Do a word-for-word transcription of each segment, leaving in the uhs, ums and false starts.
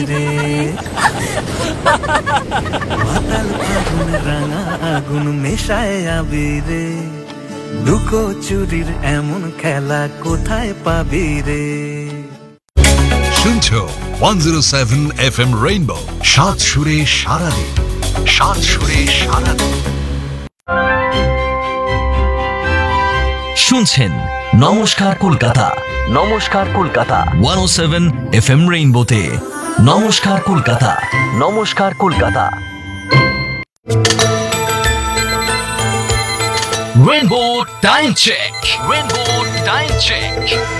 রে মাতাল ফাগুন রাঙা আগুন মেশায় আবিরে লুকো চুরির এমন খেলা কোথায় পাবি রে। শুনছো one zero seven F M rainbow, সাত সুরে সারাদিন, সাত সুরে সারাদিন। শুনছেন নমস্কার কলকাতা, নমস্কার কলকাতা ওয়ান ও সেভেন এফ এম রেইনবোতে। নমস্কার কলকাতা, নমস্কার Kolkata. Rainbow time check, rainbow time check.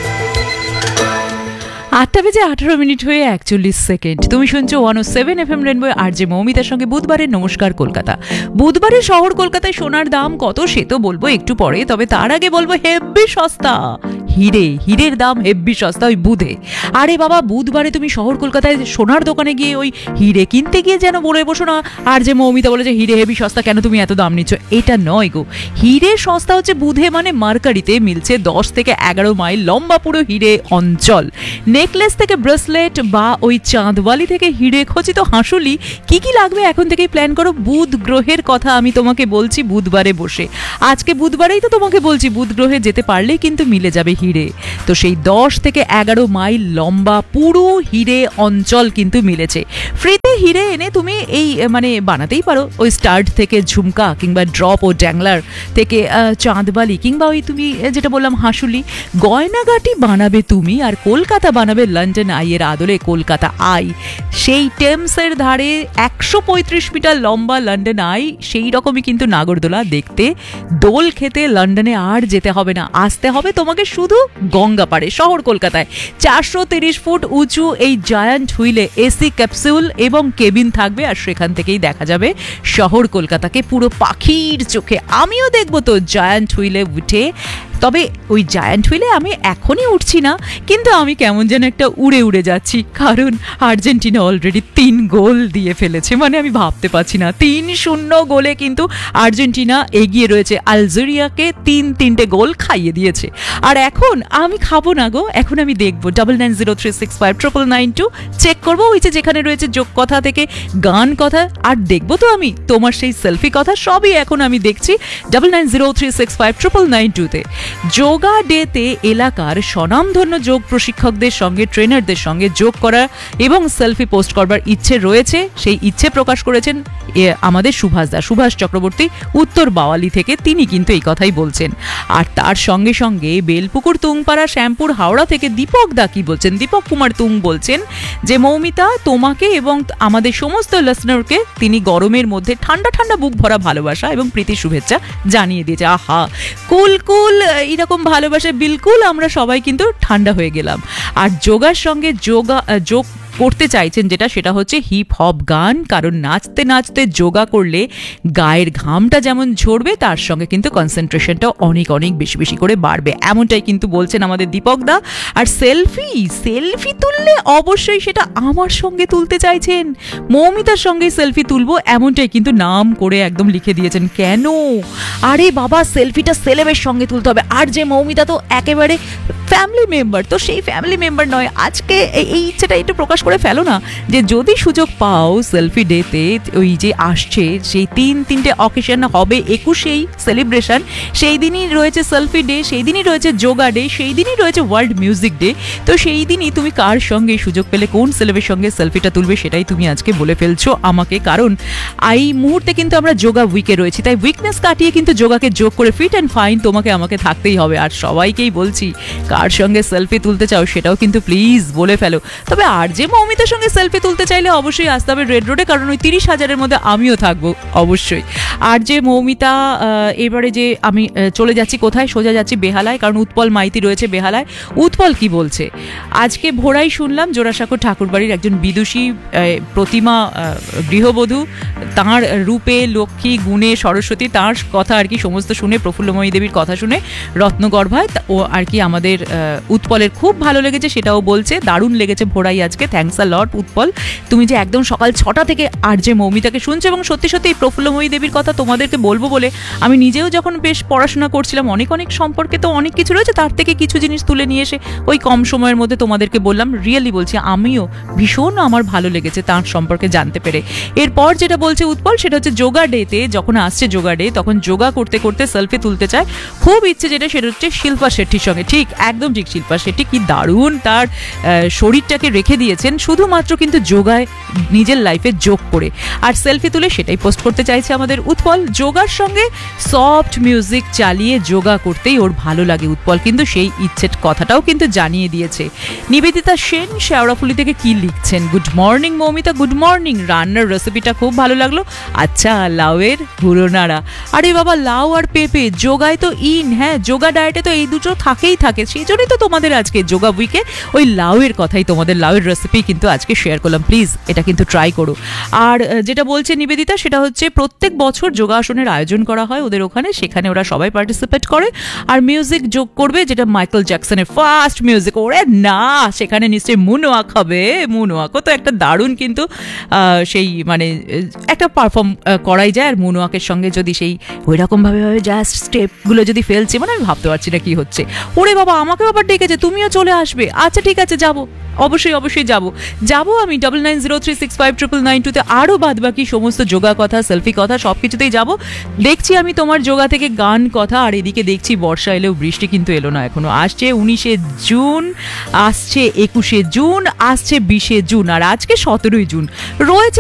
আটটা বেজে আঠারো মিনিট হয়ে একচল্লিশ সেকেন্ড। তুমি শুনছো ওয়ান ও সেভেন এফ এম রেনবো আর যে মৌমিতার সঙ্গে বুধবারের নমস্কার কলকাতা। বুধবারের শহর কলকাতায় সোনার দাম কত সে তো বলবো একটু পরে, তবে তার আগে বলবো হেব্বি সস্তা হিরে, হিরের দাম হেব্বি সস্তা ওই বুধে। আরে বাবা, বুধবারে তুমি শহর কলকাতায় সোনার দোকানে গিয়ে ওই হিরে কিনতে গিয়ে যেন বলে বসো না আর যে মৌমিতা বলে যে হিরে হেবি সস্তা, কেন তুমি এত দাম নিচ্ছ, এটা নয় গো। হিরে সস্তা হচ্ছে বুধে, মানে মার্কারিতে মিলছে দশ থেকে এগারো মাইল লম্বা পুরো হিরে অঞ্চল। নেকলেস থেকে ব্রেসলেট বা ওই চাঁদওয়ালি থেকে হিরে খচিত হাঁসুলি কি কি লাগবে এখন থেকেই প্ল্যান করো। বুধ গ্রহের কথা আমি তোমাকে বলছি বুধবারে বসে, আজকে বুধবারেই তো তোমাকে বলছি বুধ গ্রহে যেতে পারলেই কিন্তু মিলে যাবে হিরে। তো সেই দশ থেকে এগারো মাইল লম্বা পুরো হিরে অঞ্চল কিন্তু মিলেছে। ফ্রিতে হিরে এনে তুমি এই মানে বানাতেই পারো, ওই স্টার্ট থেকে ঝুমকা কিংবা ড্রপ ও ড্যাংলার থেকে চাঁদবালি কিংবা ওই তুমি যেটা বললাম হাঁসুলি, গয়নাগাটি বানাবে তুমি। আর কলকাতা বানাবে লন্ডন আইয়ের আদলে কলকাতা আই। সেই টেমসের ধারে একশো পঁয়ত্রিশ মিটার লম্বা লন্ডন আই, সেই রকমই কিন্তু নাগরদোলা দেখতে। দোল খেতে লন্ডনে আর যেতে হবে না, আসতে হবে তোমাকে শুধু গঙ্গা পাড়ে শহর কলকাতায়। চারশো তিরিশ ফুট উঁচু এই জায়ান্ট হুইলে এসি ক্যাপসুল এবং কেবিন থাকবে, আর সেখান থেকেই দেখা যাবে শহর কলকাতাকে পুরো পাখির চোখে। আমিও দেখবো তো জায়ান্ট হুইলে উঠে, তবে ওই জায়ান্ট হুইলে আমি এখনই উঠছি না, কিন্তু আমি কেমন যেন একটা উড়ে উড়ে যাচ্ছি, কারণ আর্জেন্টিনা অলরেডি তিন গোল দিয়ে ফেলেছে। মানে আমি ভাবতে পারছি না, তিন শূন্য গোলে কিন্তু আর্জেন্টিনা এগিয়ে রয়েছে, আলজেরিয়াকে তিন তিনটে গোল খাইয়ে দিয়েছে। আর এখন আমি খাবো না গো, এখন আমি দেখবো double nine zero three six five triple nine two check করবো, ওই যে যেখানে রয়েছে যোগ কথা থেকে গান কথা, আর দেখবো তো আমি তোমার সেই সেলফি কথা, সবই এখন আমি দেখছি double nine zero three six five triple nine টুতে। যোগা ডেতে এলাকার স্বনামধন্য যোগ প্রশিক্ষকদের সঙ্গে ট্রেনারদের সঙ্গে যোগ করা এবং সেলফি পোস্ট করবার ইচ্ছে রয়েছে, সেই ইচ্ছে প্রকাশ করেছেন আমাদের সুভাষ দা, সুভাষ চক্রবর্তী উত্তর বাওয়ালি থেকে। তিনি কিন্তু এই কথাই বলছেন। আর তার সঙ্গে সঙ্গে বেলপুকুর তুংপাড়া শ্যামপুর হাওড়া থেকে দীপক দা কি বলছেন, দীপক কুমার তুং বলছেন যে মৌমিতা তোমাকে এবং আমাদের সমস্ত লিসনারকে তিনি গরমের মধ্যে ঠান্ডা ঠান্ডা বুক ভরা ভালোবাসা এবং প্রীতি শুভেচ্ছা জানিয়ে দিয়েছে। আহা, কুল কুল এরকম ভালোবাসা, বিলকুল আমরা সবাই কিন্তু ঠান্ডা হয়ে গেলাম। আর যোগার সঙ্গে যোগা যোগ করতে চাইছেন যেটা, সেটা হচ্ছে হিপ হপ গান, কারণ নাচতে নাচতে যোগা করলে গায়ের ঘামটা যেমন ঝরবে তার সঙ্গে কিন্তু কনসেন্ট্রেশনটাও অনেক অনেক বেশি বেশি করে বাড়বে, এমনটাই কিন্তু বলছেন আমাদের দীপক দা। আর সেলফি সেলফি তুললে অবশ্যই সেটা আমার সঙ্গে তুলতে চাইছেন, মৌমিতার সঙ্গে সেলফি তুলবো এমনটাই কিন্তু নাম করে একদম লিখে দিয়েছেন। কেন? আরে বাবা, সেলফিটা সেলেবের সঙ্গে তুলতে হবে, আর যে মৌমিতা তো একেবারে ফ্যামিলি মেম্বার, তো সেই ফ্যামিলি মেম্বার নয়। আজকে এই ইচ্ছেটা একটু প্রকাশ করে ফেলো না, যে যদি সুযোগ পাও সেলফি ডেতে, ওই যে আসছে সেই তিন তিনটে অকেশন হবে, একুশেই সেলিব্রেশন, সেই দিনই রয়েছে সেলফি ডে, সেই দিনই রয়েছে যোগা ডে, সেই দিনই রয়েছে ওয়ার্ল্ড মিউজিক ডে। তো সেই দিনই তুমি কার সঙ্গে সুযোগ পেলে কোন সেলেবের সঙ্গে সেলফিটা তুলবে সেটাই তুমি আজকে বলে ফেলছো আমাকে, কারণ এই মুহূর্তে কিন্তু আমরা যোগা উইকে রয়েছি, তাই উইকনেস কাটিয়ে কিন্তু যোগাকে যোগ করে ফিট অ্যান্ড ফাইন তোমাকে আমাকে থাকতেই হবে। আর সবাইকেই বলছি, কার সঙ্গে সেলফি তুলতে চাও সেটাও কিন্তু প্লিজ বলে ফেলো। তবে আর যে মৌমিতার সঙ্গে সেলফি তুলতে চাইলে অবশ্যই আসতে হবে রেড রোডে, কারণ ওই তিরিশ হাজারের মধ্যে আমিও থাকবো অবশ্যই। আর যে মৌমিতা, এবারে যে আমি চলে যাচ্ছি কোথায়, সোজা যাচ্ছি বেহালায়, কারণ উৎপল মাইতি রয়েছে বেহালায়। উৎপল কি বলছে, আজকে ভোরাই শুনলাম জোড়াসাঁকো ঠাকুরবাড়ির একজন বিদুষী প্রতিমা গৃহবধূ, তাঁর রূপে লক্ষ্মী গুণে সরস্বতী, তাঁর কথা আর কি সমস্ত শুনে, প্রফুল্লময়ী দেবীর কথা শুনে রত্নগর্ভায় ও আর কি আমাদের আহ, উৎপলের খুব ভালো লেগেছে, সেটাও বলছে দারুণ লেগেছে ভোরাই আজকে। থ্যাঙ্কস আ লট উৎপল, তুমি যে একদম সকাল ছটা থেকে আর যে মৌমিতাকে শুনছো, এবং সত্যি সত্যি এই প্রফুল্লময়ী দেবীর কথা তোমাদেরকে বলবো বলে আমি নিজেও যখন বেশ পড়াশোনা করছিলাম, অনেক অনেক সম্পর্কে তো অনেক কিছু রয়েছে, তার থেকে কিছু জিনিস তুলে নিয়ে এসে ওই কম সময়ের মধ্যে তোমাদেরকে বললাম। রিয়েলি বলছি, আমিও ভীষণ আমার ভালো লেগেছে তার সম্পর্কে জানতে পেরে। এরপর যেটা বলছে উৎপল, সেটা হচ্ছে যোগা ডেতে, যখন আসছে যোগা ডে তখন যোগা করতে করতে সেলফি তুলতে চায়, খুব ইচ্ছে যেটা সেটা হচ্ছে শিল্পা শেট্টির সঙ্গে। ঠিক, একদম ঠিক, শিল্পা শেট্টি কি দারুণ তার আহ, শরীরটাকে রেখে দিয়েছেন শুধুমাত্র কিন্তু যোগায় নিজের লাইফে যোগ করে, আর সেলফি তুলে সেটাই পোস্ট করতে চাইছে আমাদের উৎপল। যোগার সঙ্গে সফট মিউজিক চালিয়ে যোগা করতেই ওর ভালো লাগে উৎপল কিন্তু সেই ইচ্ছের কথাটাও কিন্তু জানিয়ে দিয়েছে। নিবেদিতা সেন শেওড়াফুলি থেকে কি লিখছেন, good morning Moumita, good morning, রান্নার রেসিপিটা খুব ভালো লাগলো। আচ্ছা, লাউয়ের হুড়োনাড়া, আরে বাবা লাউ আর পেঁপে যোগায় তো ইন, হ্যাঁ যোগা ডায়েটে তো এই দুটো থাকেই থাকে, সেই জন্যই তো তোমাদের আজকে যোগা উইকে ওই লাউয়ের কথাই, তোমাদের লাউয়ের রেসিপি কিন্তু আজকে শেয়ার করলাম। প্লিজ এটা কিন্তু ট্রাই করো। আর যেটা বলছে নিবেদিতা সেটা হচ্ছে প্রত্যেক বছর যোগাসনের আয়োজন করা হয় ওদের ওখানে, সেখানে ওরা সবাই পার্টিসিপেট করে আর মিউজিক যোগ করবে, যেটা মাইকেল জ্যাকসনের ফার্স্ট মিউজিক। ওরে না, সেখানে নিশ্চয়ই মুনওয়াক হবে, মুনওয়াকও তো একটা দারুণ কিন্তু সেই মানে একটা পারফর্ম করাই যায়, আর মুনওয়াকের সঙ্গে যদি সেই ওই রকমভাবে ভাবে জাস্ট স্টেপগুলো যদি ফেলছে, মানে আমি ভাবতে পারছি না কি হচ্ছে। ওরে বাবা, আমাকে আবার ডেকেছে, তুমিও চলে আসবে? আচ্ছা ঠিক আছে, যাবো, অবশ্যই অবশ্যই যাবো যাবো আমি double nine zero three six five triple nine টুতে আরও বাদ বাকি সমস্ত যোগা কথা, সেলফি কথা সব কিছুতেই যাবো। দেখছি আমি তোমার যোগা থেকে গান কথা, আর এদিকে দেখছি বর্ষা এলেও বৃষ্টি কিন্তু এলো না এখনো। আসছে উনিশে জুন, আসছে একুশে জুন, আসছে বিশে জুন, আর আজকে সতেরোই জুন রয়েছে।